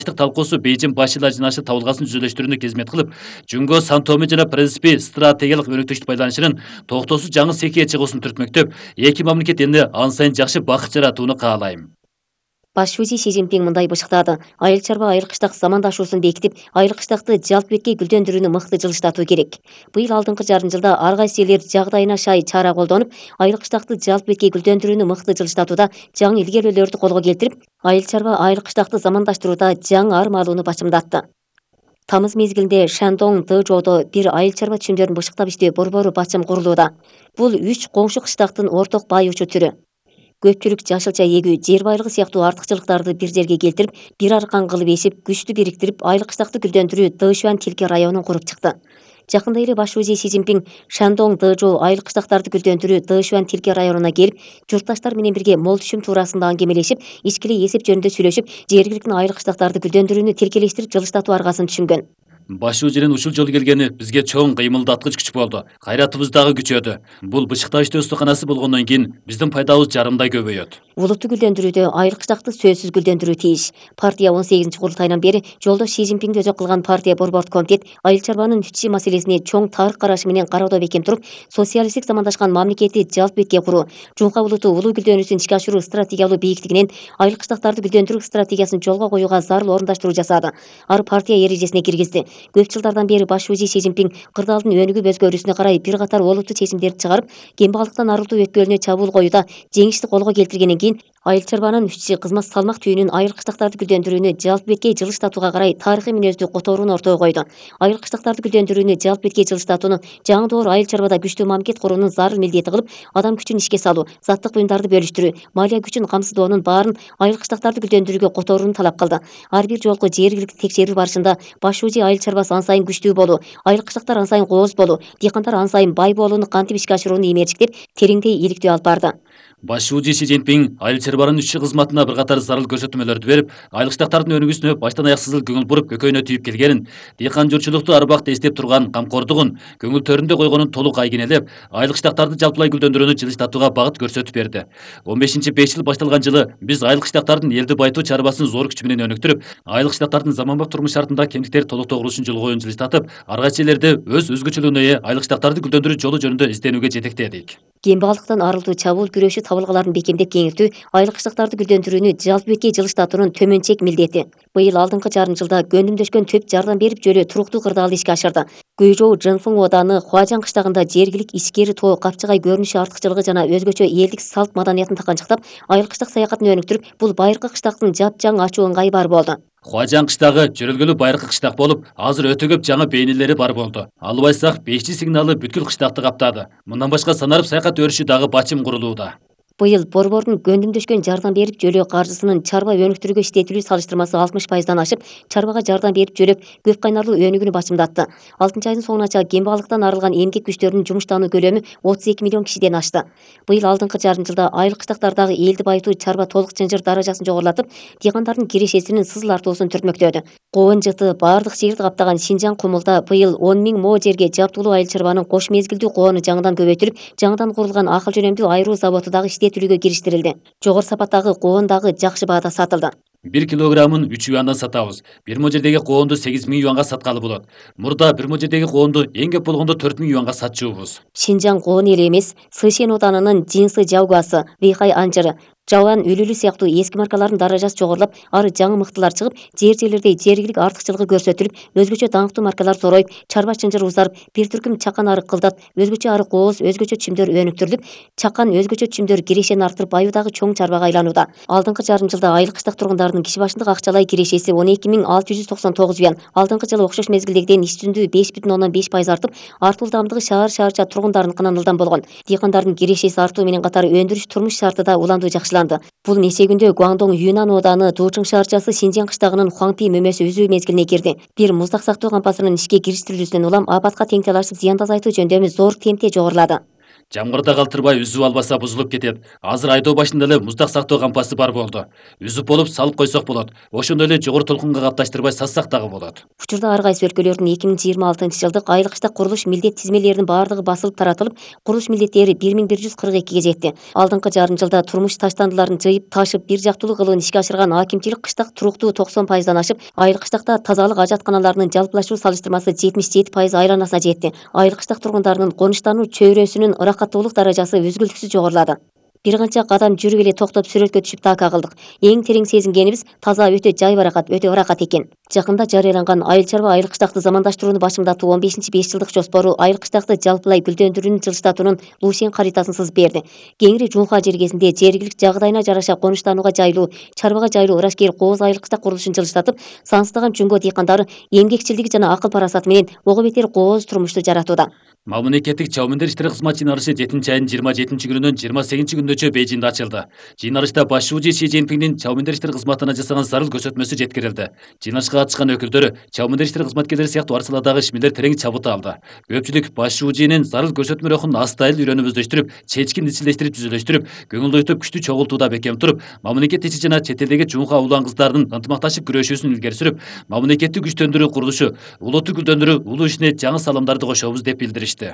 талкуусу Бейжің башчылар жынашы табылгасын жүзөлөштүрүүнү кызмет кылып, Жүнгө Сантоме жана принципи стратегиялык өнөктөштүк байланышынын токтоосуз жаңы секие чыгуусун түртмөктөп, эки мамлекет эмне ан сайын жакшы бакыт жаратууну каалайм. Баш шүүжи Си Цзиньпин мындай бышыктады. Айыл чарба айыл кыштак замандашуусун бекитип, айыл кыштакты жалпы бетке гүлдөндүрүүнү мыкты жылыштатуу керек. Быйыл алдыңкы жарым жылда ар кайсы элер жагдайына шай чара колдонуп, айыл кыштакты жалпы бетке гүлдөндүрүүнү мыкты жылыштатууда жаңы илгерүүлөрдү колго келтирип, айыл чарба айыл кыштакты замандаштырууда жаңы армалууну бачымдатты. Тамыз мезгилинде Шандong Дэжоодо бир айыл чарба чүмдөрүн бышыктап иштөө борбору бачым курулууда. Бул 3 коңшу кыштактын орток байуучу түрү. Көпчүлүк жашылча эгүү, жер байлыгы сыяктуу артыкчылыктарды бир жерге келтирип, бир аркан кылып эсип, күчтү бириктирип, айыл кыштакты гүлдөндүрүү Дэшуан тилке районун куруп чыкты. Жакында эле баш шүүжи Си Цзиньпин Шандong Дэжоо айыл кыштактарды гүлдөндүрүү Дэшуан тилке районуна келип, журтташтар менен бирге мол түшүм туурасында аңгемелешип, ичкилей эсеп жөнүндө сүйлөшүп, жергиликтүү айыл кыштактарды гүлдөндүрүүнү тилкелештирип жылыштатуу аргасын түшүнгөн. Баш шүүжүнүн ушул жолу келгени бизге чоң кыймылдаткыч күч болду. Кайратыбыз дагы күчөдү. Бул бышыктап иштөө устуканасы болгондон кийин биздин пайдабыз жарымдай көбөйөт. Улутту гүлдөндүрүүдө айыл кыштакты сөзсүз гүлдөндүрүү тийиш. Партия 18-курултайынан бери жолдош Си Цзиньпинге өзөк кылган партия борбордук комитет айыл чарбанын үтүшү маселесине чоң тарых карашы менен кароодо бекем туруп, социалисттик замандашкан мамлекетти жалпы бетке куруу, Жуңка улуту улуу гүлдөнүүсүн ишке ашыруу стратегиялуу бийиктигинен айыл кыштактарды гүлдөндүрүү стратегиясын жолго коюуга зарыл орундаштыруу жасады. Ар партия эрежесине киргизди. Көп жылдардан бери баш шүүжи Си Цзиньпин кырдаалдын өнүгүп өзгөрүүсүнө карай бир катар олуттуу чечимдерди чыгарып, кембагалыктан арылтуу өткөлүнө чабуул коюуда жеңишти колго келтиргенден кийин айыл чарбанын үччи кызмат салмак түйүнүн айыл кыштактарды гүлдөндүрүүнү жалпы бетке жылыштатууга карай тарыхый мүнөздүү которууну ортого койду. Айыл кыштактарды гүлдөндүрүүнү жалпы бетке жылыштатууну жаңы доор айыл чарбада күчтүү мамлекет куруунун зарыл милдети кылып, адам күчүн ишке салуу, заттык буюмдарды бөлүштүрүү, малия күчүн камсыздоонун баарын айыл кыштактарды гүлдөндүрүүгө которууну талап кылды. Ар бир жолку жергиликтүү текшерүү барышында баш шүүжи айыл чарбасы ан сайын күчтүү болуу, айыл кыштактар ан сайын кооз болуу, дыйкандар ан сайын бай болууну кантип ишке ашырууну имээрчиктеп, тереңдей иликтөө алып барды. Баш шүүжи Си Цзиньпин айыл чарбанын үччү кызматына бир катар зарыл көрсөтмөлөрдү берип, айыл кыштактардын өнүгүүсүнө баштан аяксыз көңүл буруп, көкөйнө түйүп келгенин, дыйкан журтчулукту ар убакта эстеп турган, камкордугун көңүл төрүндө койгонун толук айгинелеп, айыл кыштактарды жалпылай гүлдөндүрүүнү жылыштатууга багыт көрсөтүп берди. 15-5 жыл башталган жылы биз айыл кыштактардын элди байтуу чарбасын зор күч менен өнүктүрүп, айыл кыштактардын заманбап турмуш шартында кемтиктер толуктоо курулушун жолго коюуну жылыштатып, ар кайсы элерди өз өзгөчөлүгүнө ээ айыл кыштактарды гүлдөндүрүү жолу жөнүндө изденүүгө жетектедик. Кембагалыктан арылтуу, чабуул күрөшү табылгаларын бекемдеп кеңейтүү айыл кыштактарды гүлдөндүрүүнү жалпы бетке жылыштатуунун төмөн чек милдети. Быйыл алдыңкы жарым жылда көнүмдөшкөн төп жардам берип жөлө туруктуу кырдаалды ишке ашырды. Гуйжоу Жэнфэн ооданы Хуажан кыштагында жергилик ичкери тоо, капчыгай көрүнүшү артыкчылыгы жана өзгөчө элдик салт маданиятын таканчыктап, айыл кыштак саякатын өнүктүрүп, бул байыркы кыштактын жапжаң ачуу ыңгайы бар болду. Хуажан кыштагы жөрөлгөлүү байыркы кыштак болуп, азыр өтө көп жаңы бейнелери бар болду. Албайсак 5 сигналы бүткүл кыштакты каптады. Мындан башка санарып саякат өрүшү дагы бачым курулууда. Быйыл борбордун көнүмдөшкөн жардам берип жөлөө каржысынын чарба өнүктүрүүгө иштетилүү салыштырмасы 60%дан ашып, чарбага жардам берип жөлөп көп кайнарлуу өнүгүүнү бачымдатты. 6-айдын соңуна чейин кембагалыктан арылган эмгек күчтөрүнүн жумуштануу көлөмү 32 миллион кишиден ашты. Быйыл алдыңкы жарым жылда айыл кыштактардагы элди байытуу чарба толук чынжыр даражасын жогорулатып, дыйкандардын кирешесинин сызыл артуусун түртмөктөдү. Коон жыты баардык жерди каптаган Шинжаң кумулда быйыл 10 000 мо жерге жаптуулуу айыл чарбанын кош мезгилдүү коону жаңыдан көбөйтүлүп, жаңыдан курулган акыл жөнөмдүү айыруу заводу дагы иштетүүлүгө кириштирилди. Жогору сапаттагы коон дагы жакшы баада сатылды. 1 килограммын 3 юандан сатабыз. Бир мо жердеги коонду 8 000 юанга саткалы болот. Мурда бир мо жердеги коонду эң көп болгондо 4 000 юанга сатчубуз. Шинжаң коон эли эмес, Сычен оданынын Жинсы жаугасы, Вейхай анжыры, Жауан үлүлү сыяктуу эски маркалардын даражасы жогорулап, ары жаңы мыктылар чыгып, жерлерде жергилик артыкчылыгы көрсөтүлүп, өзгөчө даңктуу маркалар зороюп, чарба чынжыр узарып, бир түркүм чакан арык кылдат, өзгөчө арык кооз, өзгөчө чүмдөр өнүктүрүлүп, чакан өзгөчө чүмдөр кирешени арттырып, аюудагы чоң чарбага айланууда. Алдыңкы жарым жылда айыл кыштак тургундарынын киши башындык акчалай кирешеси 12 699 юан, алдыңкы жылы окшош мезгилдегиден иш жүзүндө 5,5% артып, артуул даамдыгы шаарча тургундарыныкынан ылдам болгон. Дыйкандардын кирешеси артуу менен катары өндүрүш турмуш шарты да уламдуу жакшыланды. Бул нече күндө Гуандong Юнан ооданы Дучың шаарчасы Шинжаң кыштагынын Хуаңпи мөмөсү үзүү мезгилине кирди. Бир муздак сактоо кампасынын ишке кириштирилүүсүнөн улам апатка тең талашып, зыянды азайтуу жөндөмү зор темпте жогорулады. Жамгырда калтырбай үзүп албаса бузулуп кетет. Азыр айдоо башында эле муздак сактоо кампасы бар болду. Үзүп болуп салып койсок болот. Ошондой эле жогору толкунга капташтырбай сассак дагы болот. Учурда ар кайсы өлкөлөрдүн 2026 жылдык айлык иштак курулуш милдет тизмелеринин баардыгы басылып таратылып, курулуш милдеттери 1142-ге жетти. Алдыңкы жарым жылда турмуш таштандыларын жыйып, ташып, бир жактуулуу кылуун ишке ашырган акимчилик кыштак туруктуу 90% ашып, айлык иштакта тазалык ажатканаларынын жалпылашуу салыштырмасы 77% айланасына жетти. Айлык иштак тургундарынын конуштануу чөйрөсүнүн ырахаттуулук даражасы үзгүлтүксүз жогорулады. Бир канча кадам жүрүп эле токтоп сүрөткө түшүп така кылдык. Эң терең сезингенибиз таза өтө жайбаракат, өтө ырахат экен. Жакында жарыяланган айыл чарба айлык иштакты замандаштырууну башымдатуу 15-5 жылдык жоспору айлык иштакты жалпылай гүлдөндүрүүнү жылжытуунун лушен каритасын сызып берди. Кеңири Жунха жергесинде жергиликтүү жагдайына жараша конуштанууга жайлуу, чарбага жайлуу ырашкер кооз айлык иштак курулушун жылжытып, сансыздаган жумго дыйкандары эмгекчилдиги жана акыл парасаты менен ого бетер кооз турмушту жаратууда. Мамлекеттик чабымдер иштери кызмат жыйнарышы 7-айдын 27-күнүнөн 28-күнүнчө Бейжиңде ачылды. Жыйнарышта башчы Си Цзиньпиндин чабымдер иштери кызматына жасаган зарыл көрсөтмөсү жеткирилди. Жыйнарышка катышкан өкүлдөр чабымдер иштери кызматкерлери сыяктуу арсаладагы ишмерлер терең чабыт алды. Көпчүлүк башчынын зарыл көрсөтмө рухун астайыл үйрөнүп өздөштүрүп, чечкин изчилдештирип түзүлөштүрүп, көңүл ойтуп күчтүү чогултууда бекем туруп, мамлекет ичи жана чет элдеги Жунха улан кыздардын ынтымакташып күрөшүүсүн илгери сүрүп, мамлекетти күчтөндүрүү курулушу, улутту гүлдөндүрүү улуу ишине жаңы салымдарды кошобуз деп билдиришти.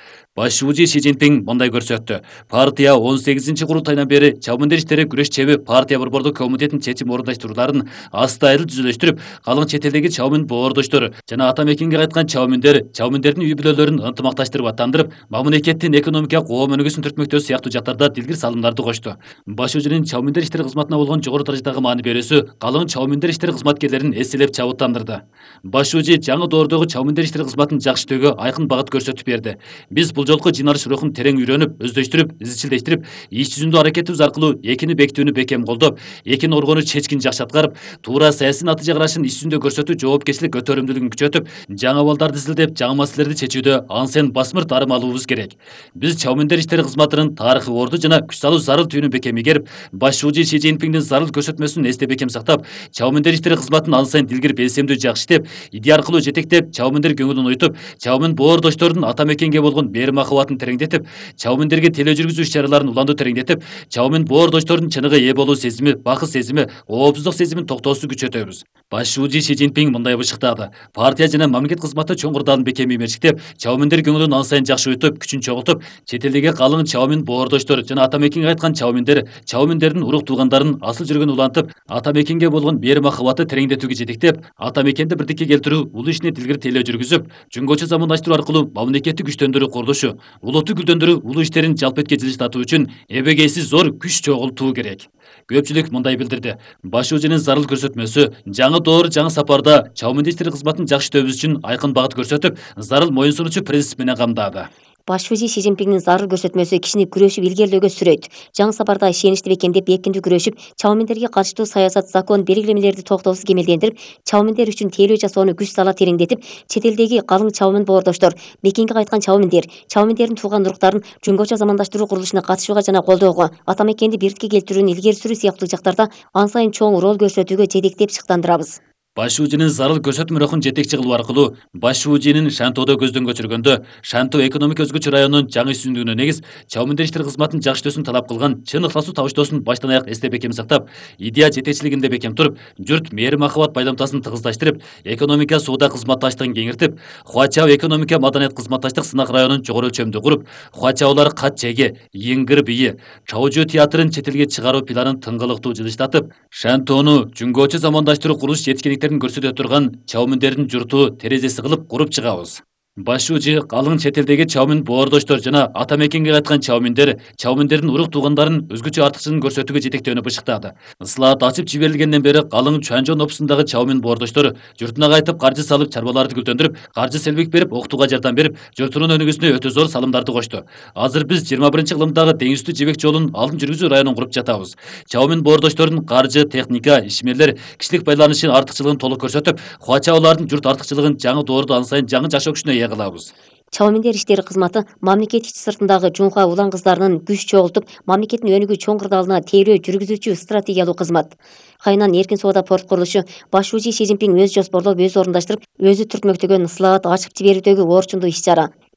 Башчы Си Цзиньпин мындай көрсөттү. Партия 18-курултайынан бери чабымдер иштери күрөш чеби партия борбордук комитетинин чечим орундаштырууларын астайыл түзүлөштүрүп, калың чет элдеги чабымын боордоштор жана ата мекенге кайткан чабымдердин үй бүлөлөрүн ынтымакташтырып аттандырып, мамлекеттин экономикалык коом өнүгүүсүн түртмөктөө сыяктуу жактарда дилгир салымдарды кошту. Башчынын чабымдер иштери кызматына болгон жогору даражадагы маани берүүсү калың чабымдер иштери кызматкерлерин эселеп чабыттандырды. Башчы жаңы доордогу чабымдер иштери кызматын жакшытөөгө айкын багыт көрсөтүп берди. Биз бул жолку жыйнарыш рухун терең үйрөнүп, өздөштүрүп, изчилдештирип, иш жүзүндө аракетибиз аркылуу экини бекитүүнү бекем колдоп, экини оргонуу чечкин жакшы аткарып, туура саясий натыйжа карашын иш жүзүндө көрсөтүү жоопкерчилик көтөрүмдүүлүгүн күчөтүп, жаңы абалдарды изилдеп, жаңы маселелерди чечүүдө ансен басмырт арым алуубуз керек. Биз чабымдер иштери кызматынын тарыхый орду жана күч салуу зарыл түйүнүн бекем игерип, башчы Си Цзиньпиндин зарыл көрсөтмөсүн эсте бекем сактап, чабымдер иштери кызматын ансен дилгир белсемдүү жакшы иштеп, идея аркылуу жетектеп, чабымдер көңүлүн уютуп, чабымын боордоштордун ата мекенге болгон мээри махабатын тереңдетип, чабымдерге теле жүргүзүү иш-чараларын уланды тереңдетип, чабымын боордоштордун чыныгы ээ болуу сезими, бакыт сезими, оопсуздук сезимин токтоосун күчөтөбүз. Башчы Си Цзиньпин мындай бышыктады. Партия жана мамлекет кызматы чоң кырдаалын бекем иймерчиктеп, чабымдер көңүлүн ансайын жакшы уютуп, күчүн чогултуп, чет элдеги калың чабымын боордоштор жана ата мекенге кайткан чабымдердин урук туугандарын асыл жүрөгүн улантып, ата мекенге болгон мээри махабаты тереңдетүүгө жетектеп, ата мекенди бирдикке келтирүү улуу ишине дилгир теле жүргүзүп, жөнгөчө замандаштыруу аркылуу мамлекетти күчтөндүрүү курулушу, улутту гүлдөндүрүү улуу иштерин жалпы этке жылжытуу үчүн эбегейсиз зор күч чогултуу керек. Көпчүлүк мындай билдирди. Башчынын зарыл көрсөтмөсү жаңы доор, жаңы сапарда чабымдер иштери кызматын жакшы иштөөбүз үчүн айкын багыт көрсөтүп, зарыл моюн сунуучу принцип менен камдады. Башчы Си Цзиньпиндин зарыл көрсөтмөсү кишини күрөшүп илгерилөөгө сүрөйт. Жаңы сапарда ишеничти бекемдеп, эркиндүү күрөшүп, чабымдерге катыштуу саясат, закон, белгилемелерди токтоосуз кемелдендирип, чабымдер үчүн тейлөө жасоону күч сала тереңдетип, чет элдеги калың чабымын боордоштор, мекенге кайткан чабымдердин тууган уруктарын жөнгөчө замандаштыруу курулушуна катышууга жана колдоого, ата мекенди бирдикке келтирүүнү илгери сүрүү сыяктуу жактарда ансайын чоң роль көрсөтүүгө жетектеп шыктандырабыз. Башчынын зарыл көрсөтмө рухун жетекчи кылуу аркылуу башчынын Шантоодо көздөн көчүргөндө, Шанто экономика өзгөчө районунун жаңы үстүндүгүнө негиз чабымдер иштери кызматын жакшы иштөөсүн талап кылган чын ыктасуу табыштоосун баштан аяк эсте бекем сактап, идея жетекчилигинде бекем туруп, журт мээри махабат байламтасын тыгыздаштырып, экономика соода кызматташтыгын кеңиртип, Хуачао экономика маданият кызматташтык сынак районун жогору өлчөмдүү куруп, Хуачаолор кат чеги, Йингир бийи, Чаожу театрын чет элге чыгаруу планын тыңгылыктуу жылыштатып, Шантоону жөнгөчө замандаштыруу курулуш жеткиликтерин көрсөтө турган чабымдердин журту терезеси кылып куруп чыгабыз. Башчы калың чет элдеги чабымын боордоштор жана ата мекенге кайткан чабымдердин урук туугандарын өзгөчө артыкчылыгын көрсөтүүгө жетектөөнү бышыктады. Ыслаат ачып жиберилгенден бери калың Чуанжон опусундагы чабымын боордоштор журтуна кайтып каржы салып, чарбаларды гүлдөндүрүп, каржы селбик берип, окутууга жардам берип, журтунун өнүгүүсүнө өтө зор салымдарды кошту. Азыр биз 21-кылымдагы деңиздүү жибек жолун алдын жүргүзүү районун куруп жатабыз. Чабымын боордоштордун каржы, техника, ишмерлер, кишилик байланышын артыкчылыгын толук көрсөтүп, Хуачаолардын журт артыкчылыгын жаңы доордо ансайын жаңы жашоо күчүнө ээ кылабыз. Чабымдер иштери кызматы мамлекет ичи сыртындагы Жунха улан кыздарынын күч чогултуп, мамлекеттин өнүгүү чоң кырдаалына тейлөө жүргүзүүчү стратегиялуу кызмат. Хайнан эркин соода порт курулушу башчы Си Цзиньпин өз жоспорлоп, өз орундаштырып, өзү түртмөктөгөн ыслаат ачып жиберүүдөгү орчундуу иш-чара.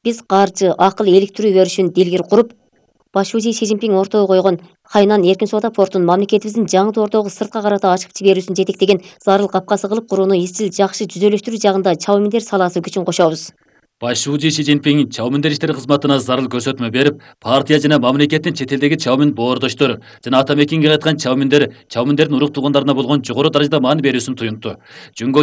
Биз каржы, акыл иликтирүү беришин дилгир куруп, Башчы Си Цзиньпин ортого койгон Хайнан эркин соода портун мамлекетибиздин жаңы доордогу сыртка карата ачык жиберүүсүн жетектеген зарыл капкасы кылып курууну изчил жакшы жүзөлөштүрүү жагында чабыминдер салаасы күчүн кошобуз. Башчы Си Цзиньпин чабыминдер иштери кызматына зарыл көрсөтмө берип, партия жана мамлекеттин чет элдеги чабымин боордоштор жана ата мекенге кайткан чабыминдердин урук туугандарына болгон жогору даражада маани берүүсүн туюнту.